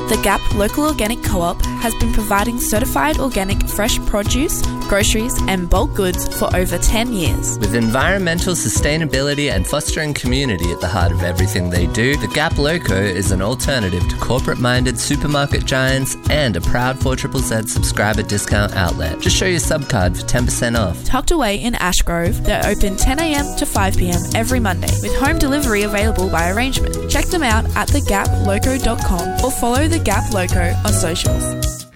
The Gap Local Organic Co-op has been providing certified organic fresh produce, groceries and bulk goods for over 10 years. With environmental sustainability and fostering community at the heart of everything they do, the Gap Loco is an alternative to corporate-minded supermarket giants and a proud 4ZZZ subscriber discount outlet. Just show your subcard for 10% off. Tucked away in Ashgrove, they're open 10am to 5pm every Monday, with home delivery available by arrangement. Check them out at thegaploco.com or follow the Gap Loco on socials.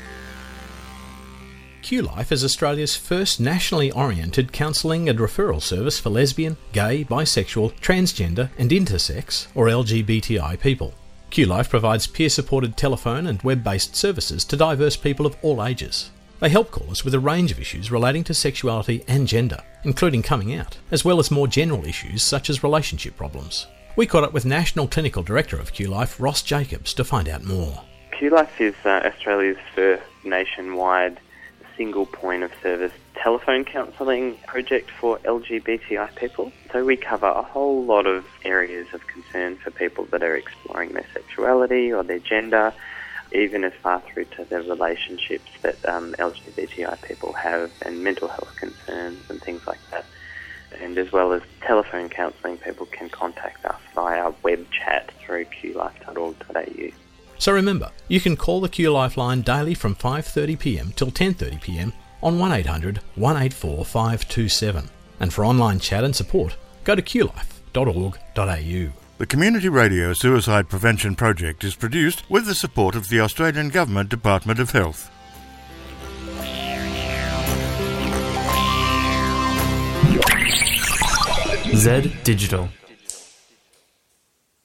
QLife is Australia's first nationally oriented counselling and referral service for lesbian, gay, bisexual, transgender and intersex or LGBTI people. QLife provides peer-supported telephone and web-based services to diverse people of all ages. They help callers with a range of issues relating to sexuality and gender, including coming out, as well as more general issues such as relationship problems. We caught up with National Clinical Director of QLife, Ross Jacobs, to find out more. QLife is Australia's first nationwide single point of service telephone counselling project for LGBTI people. So we cover a whole lot of areas of concern for people that are exploring their sexuality or their gender, even as far through to the relationships that LGBTI people have and mental health concerns and things like that. And as well as telephone counselling, people can contact us via web chat through qlife.org.au. So remember, you can call the QLife line daily from 5:30pm till 10:30pm on 1800 184 527. And for online chat and support, go to qlife.org.au. The Community Radio Suicide Prevention Project is produced with the support of the Australian Government Department of Health. Z Digital.